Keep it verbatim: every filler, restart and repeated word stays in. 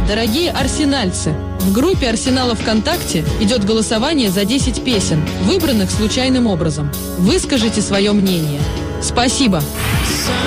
дорогие арсенальцы! В группе Арсенала ВКонтакте идет голосование за десять песен, выбранных случайным образом. Выскажите свое мнение. Спасибо!